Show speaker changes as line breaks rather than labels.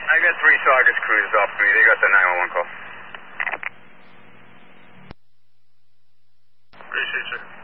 I got 3 Saugus cruisers off me. They got the 911 call.
Appreciate you.